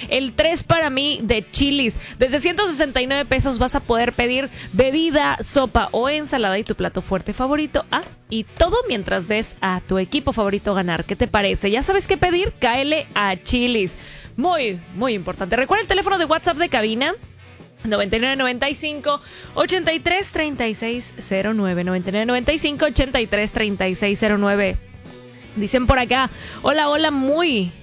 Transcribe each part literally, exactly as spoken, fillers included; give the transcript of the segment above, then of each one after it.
el tres para mí de Chili's. Desde ciento sesenta y nueve pesos vas a poder pedir bebida, sopa o ensalada y tu plato fuerte favorito. Ah, y todo mientras ves a tu equipo favorito ganar. ¿Qué te parece? ¿Ya sabes qué pedir? Cáele a Chili's. Muy, muy importante. Recuerda el teléfono de WhatsApp de cabina. noventa y nueve noventa y cinco ochenta y tres treinta y seis cero nueve noventa y nueve noventa y cinco ochenta y tres treinta y seis cero nueve. Dicen por acá, hola, hola, muy...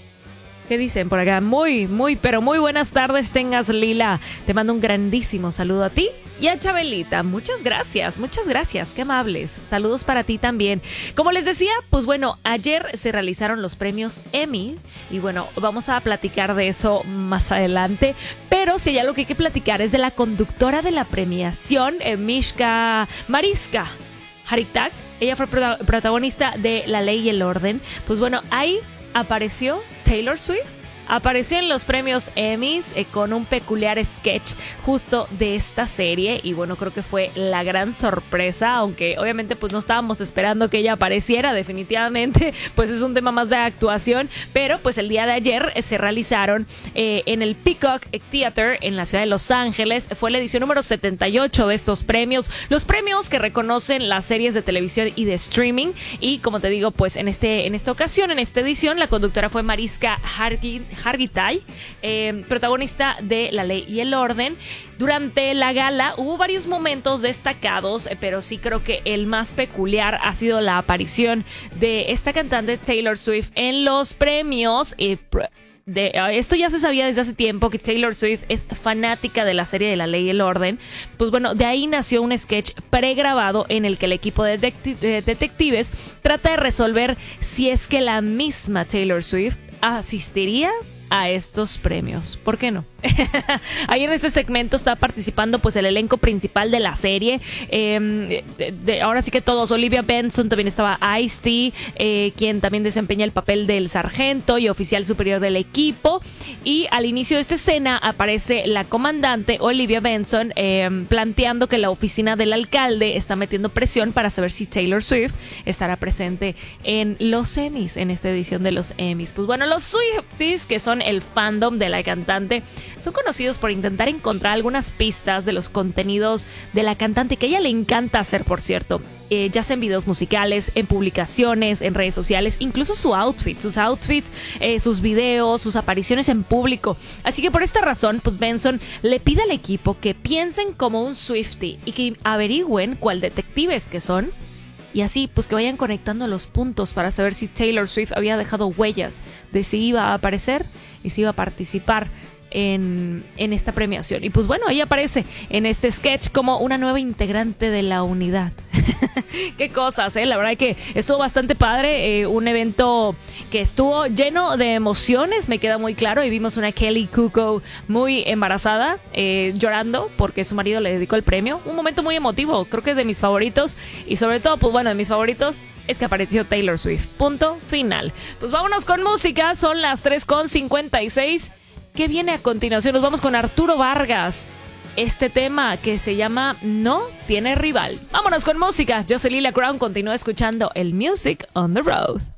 ¿Qué dicen por acá? Muy, muy, pero muy buenas tardes tengas, Lila. Te mando un grandísimo saludo a ti y a Chabelita. Muchas gracias, muchas gracias, qué amables. Saludos para ti también. Como les decía, pues bueno, ayer se realizaron los premios Emmy y bueno, vamos a platicar de eso más adelante. Pero si hay algo que hay que platicar es de la conductora de la premiación, eh, Mishka Mariska Hargitay. Ella fue prota- protagonista de La Ley y el Orden. Pues bueno, ahí apareció Taylor Swift. Apareció en los premios Emmys eh, con un peculiar sketch justo de esta serie y bueno, creo que fue la gran sorpresa, aunque obviamente pues no estábamos esperando que ella apareciera, definitivamente pues es un tema más de actuación, pero pues el día de ayer eh, se realizaron eh, en el Peacock Theater en la ciudad de Los Ángeles. Fue la edición número setenta y ocho de estos premios, los premios que reconocen las series de televisión y de streaming, y como te digo, pues en este en esta ocasión, en esta edición, la conductora fue Mariska Hargitay Hargitay, eh, protagonista de La Ley y el Orden. Durante la gala hubo varios momentos destacados, eh, pero sí creo que el más peculiar ha sido la aparición de esta cantante Taylor Swift en los premios. Eh, De, esto ya se sabía desde hace tiempo, que Taylor Swift es fanática de la serie de La Ley y el Orden. Pues bueno, de ahí nació un sketch pregrabado en el que el equipo de, detect- de detectives trata de resolver si es que la misma Taylor Swift asistiría a estos premios. ¿Por qué no? Ahí en este segmento está participando pues el elenco principal de la serie. Eh, de, de, ahora sí que todos. Olivia Benson, también estaba Ice-T, eh, quien también desempeña el papel del sargento y oficial superior del equipo. Y al inicio de esta escena aparece la comandante Olivia Benson eh, planteando que la oficina del alcalde está metiendo presión para saber si Taylor Swift estará presente en los Emmys, en esta edición de los Emmys. Pues bueno, los Swifties, que son el fandom de la cantante, son conocidos por intentar encontrar algunas pistas de los contenidos de la cantante, que a ella le encanta hacer, por cierto, eh, ya sea en videos musicales, en publicaciones, en redes sociales, incluso su outfit, sus outfits, eh, sus videos, sus apariciones en público. Así que por esta razón, pues Benson le pide al equipo que piensen como un Swiftie y que averigüen cuál detectives que son. Y así, pues que vayan conectando los puntos para saber si Taylor Swift había dejado huellas de si iba a aparecer y si iba a participar en, en esta premiación. Y pues bueno, ahí aparece en este sketch como una nueva integrante de la unidad. Qué cosas, ¿eh? La verdad que estuvo bastante padre, eh, un evento que estuvo lleno de emociones, me queda muy claro, y vimos una Kelly Cuoco muy embarazada, eh, llorando porque su marido le dedicó el premio. Un momento muy emotivo, creo que es de mis favoritos, y sobre todo, pues bueno, de mis favoritos es que apareció Taylor Swift. Punto final. Pues vámonos con música, son las tres con cincuenta y seis. ¿Qué viene a continuación? Nos vamos con Arturo Vargas. Este tema que se llama No Tiene Rival. Vámonos con música. Yo soy Lila Crown. Continúa escuchando el Music on the Road.